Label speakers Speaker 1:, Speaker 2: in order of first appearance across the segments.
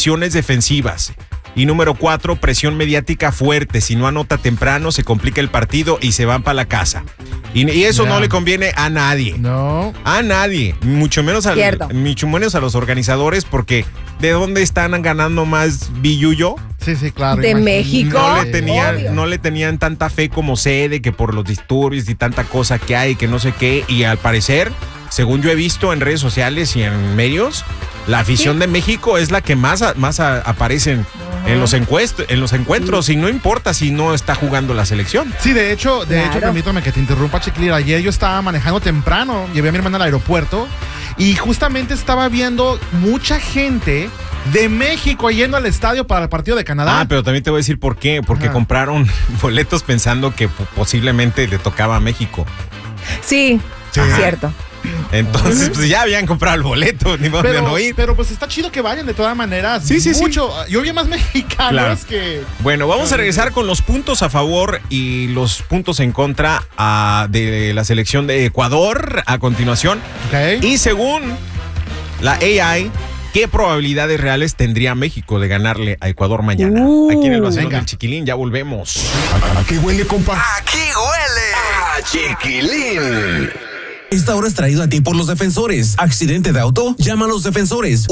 Speaker 1: decisiones defensivas. Y número 4, presión mediática fuerte. Si no anota temprano, se complica el partido y se van para la casa. Y eso no le conviene a nadie.
Speaker 2: No.
Speaker 1: A nadie. Mucho menos a los organizadores, porque ¿de dónde están ganando más billuyo?
Speaker 2: Sí, claro.
Speaker 3: De México.
Speaker 1: No le tenían tanta fe como sede, que por los disturbios y tanta cosa que hay, que no sé qué. Y al parecer, según yo he visto en redes sociales y en medios, la afición de México es la que más aparecen en los encuentros, y no importa si no está jugando la selección.
Speaker 2: Sí, de hecho, permítame que te interrumpa, Chiquilín. Ayer yo estaba manejando temprano, llevé a mi hermana al aeropuerto y justamente estaba viendo mucha gente de México yendo al estadio para el partido de Canadá.
Speaker 1: Ah, pero también te voy a decir por qué. Porque compraron boletos pensando que posiblemente le tocaba a México.
Speaker 3: Sí, cierto.
Speaker 1: Entonces, pues ya habían comprado el boleto, ni modo de no ir.
Speaker 2: Pero pues está chido que vayan de todas maneras.
Speaker 1: Sí.
Speaker 2: Yo vi más mexicanos que...
Speaker 1: Bueno, vamos a regresar con los puntos a favor y los puntos en contra de la selección de Ecuador a continuación.
Speaker 2: Okay.
Speaker 1: Y según la AI, ¿qué probabilidades reales tendría México de ganarle a Ecuador mañana? Aquí en el vacilón del Chiquilín, ya volvemos.
Speaker 4: ¿A qué huele, compa?
Speaker 5: Aquí huele a Chiquilín.
Speaker 6: Esta hora es traído a ti por los defensores. ¿Accidente de auto? Llama a los defensores.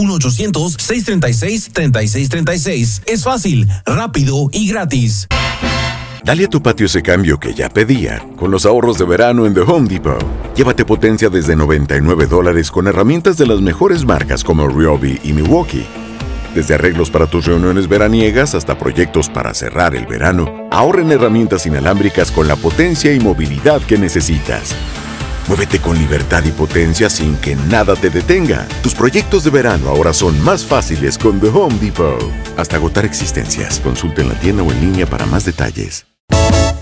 Speaker 6: 1-800-636-3636. Es fácil, rápido y gratis.
Speaker 5: Dale a tu patio ese cambio que ya pedía con los ahorros de verano en The Home Depot. Llévate potencia desde $99 con herramientas de las mejores marcas como Ryobi y Milwaukee. Desde arreglos para tus reuniones veraniegas hasta proyectos para cerrar el verano, ahorra en herramientas inalámbricas con la potencia y movilidad que necesitas. Muévete con libertad y potencia sin que nada te detenga. Tus proyectos de verano ahora son más fáciles con The Home Depot. Hasta agotar existencias. Consulta en la tienda o en línea para más detalles.